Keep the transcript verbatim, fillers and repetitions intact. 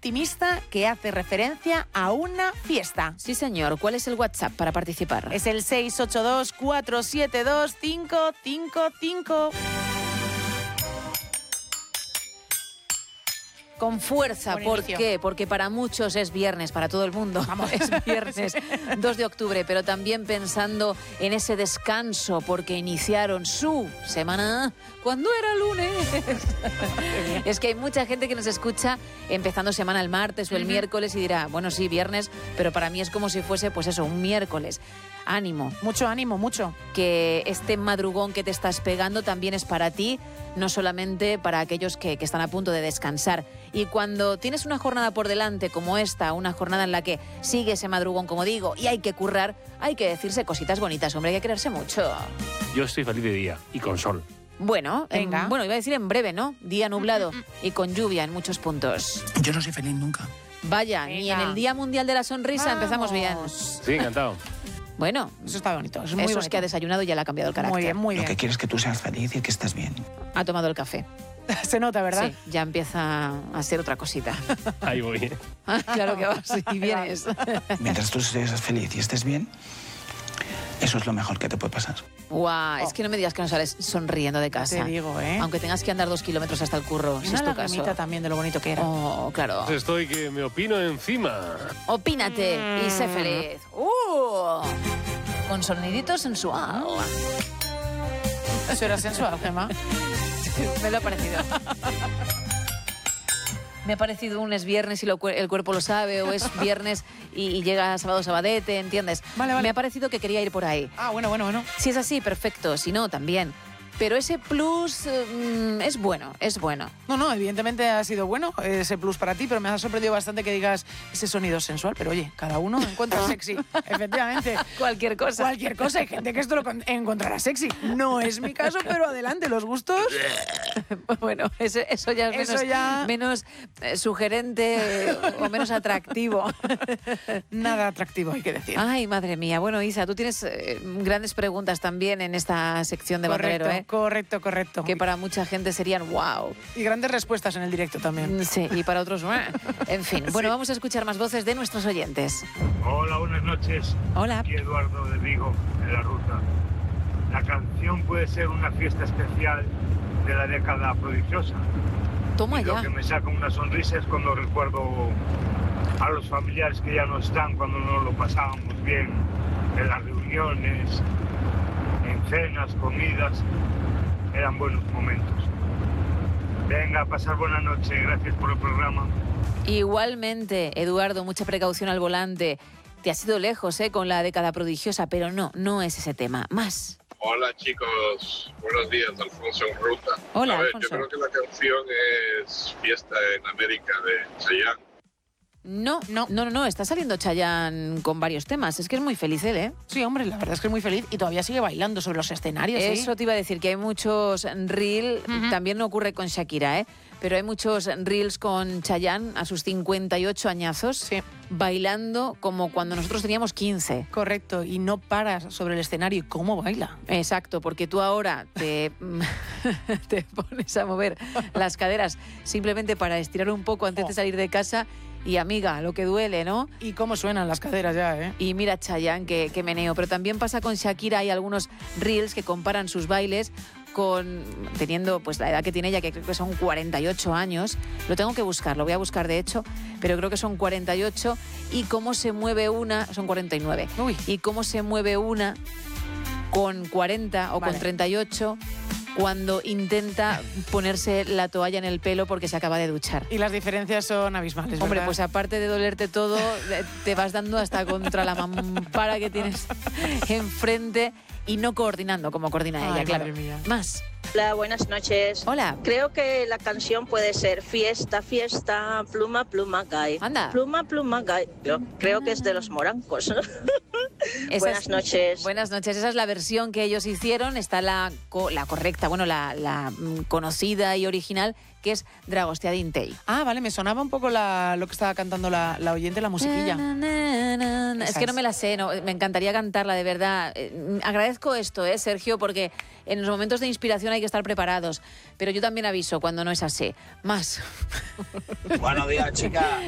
optimista que hace referencia a una fiesta. Sí, señor. ¿Cuál es el WhatsApp para participar? Es el seis ocho dos, cuatro siete dos, cinco cinco cinco. Con fuerza, Buen ¿por inicio. qué? Porque para muchos es viernes, para todo el mundo. Vamos, es viernes dos de octubre, pero también pensando en ese descanso porque iniciaron su semana cuando era lunes. Es que hay mucha gente que nos escucha empezando semana el martes o el uh-huh. miércoles y dirá, bueno, sí, viernes, pero para mí es como si fuese, pues eso, un miércoles. Ánimo. Mucho ánimo, mucho. Que este madrugón que te estás pegando también es para ti, no solamente para aquellos que, que están a punto de descansar. Y cuando tienes una jornada por delante como esta, una jornada en la que sigue ese madrugón, como digo, y hay que currar, hay que decirse cositas bonitas, hombre, hay que quererse mucho. Yo estoy feliz de día y con sol. Bueno, en, bueno, iba a decir en breve, ¿no? Día nublado Mm, mm, mm. y con lluvia en muchos puntos. Yo no soy feliz nunca. Vaya, Venga. ni en el Día Mundial de la Sonrisa Vamos. empezamos bien. Sí, encantado. Bueno, Eso está bonito, es muy eso bonito. es que ha desayunado y ya le ha cambiado el carácter. Muy bien, muy Lo bien. que quiero es que tú seas feliz y que estés bien. Ha tomado el café. Se nota, ¿verdad? Sí, ya empieza a ser otra cosita. Ahí voy. Ah, claro que vas y vienes. Mientras tú seas feliz y estés bien, eso es lo mejor que te puede pasar. Guau, es que no me digas que no sales sonriendo de casa. Te digo, ¿eh? Aunque tengas que andar dos kilómetros hasta el curro, Y si una es tu lagrimita caso. también de lo bonito que era. Oh, claro. Estoy que me opino encima. Opínate y sé feliz. ¡Uh! Con soniditos sensual. Eso era sensual, Gemma. Me lo ha parecido. Me ha parecido un es viernes y lo, el cuerpo lo sabe, o es viernes y, y llega sábado sabadete, ¿entiendes? Vale, vale. Me ha parecido que quería ir por ahí. Ah, bueno, bueno, bueno. Si es así, perfecto. Si no, también. Pero ese plus eh, es bueno, es bueno. No, no, evidentemente ha sido bueno ese plus para ti, pero me ha sorprendido bastante que digas ese sonido sensual. Pero oye, cada uno encuentra sexy. Efectivamente. Cualquier cosa. Cualquier cosa. Hay gente que esto lo con- encontrará sexy. No es mi caso, pero adelante, los gustos. Bueno, eso, eso ya es Eso menos, ya- menos eh, sugerente eh, o menos atractivo. Nada atractivo, hay que decir. Ay, madre mía. Bueno, Isa, tú tienes eh, grandes preguntas también en esta sección de correcto, Bandolero, ¿eh? correcto, correcto. Que para mucha gente serían wow. Y grandes respuestas en el directo también. Sí, y para otros, ¡mua! En fin. Bueno, vamos a escuchar más voces de nuestros oyentes. Hola, buenas noches. Hola. Aquí Eduardo de Vigo, en la ruta. La canción puede ser una fiesta especial de la década prodigiosa. Toma Y lo ya. que me saca una sonrisa es cuando recuerdo a los familiares que ya no están, cuando no lo pasábamos bien, en las reuniones, en cenas, comidas. Eran buenos momentos. Venga, a pasar buena noche. Gracias por el programa. Igualmente, Eduardo, mucha precaución al volante. Te has ido lejos, ¿eh? Con la década prodigiosa, pero no, no es ese tema. Más. Hola chicos, buenos días, Alfonso en Ruta. Hola, A ver, Alfonso. yo creo que la canción es Fiesta en América de Chayanne. No, no, no, no, no, está saliendo Chayanne con varios temas. Es que es muy feliz él, ¿eh? Sí, hombre, la verdad es que es muy feliz y todavía sigue bailando sobre los escenarios. ¿sí? Eso te iba a decir, que hay muchos reels, Ujú. también no ocurre con Shakira, ¿eh? Pero hay muchos reels con Chayanne a sus cincuenta y ocho añazos, Sí. bailando como cuando nosotros teníamos quince. Correcto, y no paras sobre el escenario. ¿Y cómo baila? Exacto, porque tú ahora te, te pones a mover las caderas simplemente para estirar un poco antes Oh. de salir de casa y, amiga, lo que duele, ¿no? ¿Y cómo suenan las caderas ya, eh? Y mira Chayanne, que, que meneo. Pero también pasa con Shakira, hay algunos reels que comparan sus bailes con, teniendo pues la edad que tiene ella, que creo que son cuarenta y ocho años. Lo tengo que buscar, lo voy a buscar de hecho, pero creo que son cuarenta y ocho. Y cómo se mueve una, son cuarenta y nueve. Uy. Y cómo se mueve una con cuarenta o Vale. con treinta y ocho cuando intenta ponerse la toalla en el pelo porque se acaba de duchar. Y las diferencias son abismales, Hombre, ¿verdad? pues aparte de dolerte todo, te vas dando hasta contra la mampara que tienes enfrente y no coordinando como coordina Ay, ella, claro. madre mía. Más. Hola, buenas noches. Hola. Creo que la canción puede ser Fiesta, fiesta, pluma, pluma, cae. Anda. Pluma, pluma, cae. Yo creo que es de los morancos. Esa Buenas es- noches. Buenas noches. Esa es la versión que ellos hicieron. Está la, co- la correcta, bueno, la, la mm, conocida y original, que es Dragosteadin Tei. Ah, vale, me sonaba un poco la, lo que estaba cantando la, la oyente, la musiquilla. Na, na, na, na. Es Esa que no es. me la sé, no, me encantaría cantarla, de verdad. Eh, agradezco esto, ¿eh, Sergio? Porque en los momentos de inspiración hay que estar preparados. Pero yo también aviso cuando no es así. Más. Buenos días, chicas.